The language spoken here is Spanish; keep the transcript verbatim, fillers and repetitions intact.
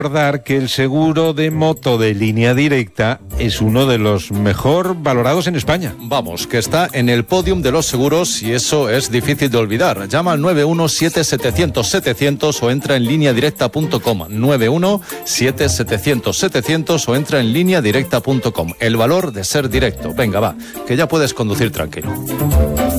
Recordar que el seguro de moto de Línea Directa es uno de los mejor valorados en España. Vamos, que está en el podium de los seguros y eso es difícil de olvidar. Llama al nueve uno siete setecientos setecientos o entra en línea directa punto com. nueve uno siete setecientos setecientos o entra en línea directa punto com. El valor de ser directo. Venga, va, que ya puedes conducir tranquilo.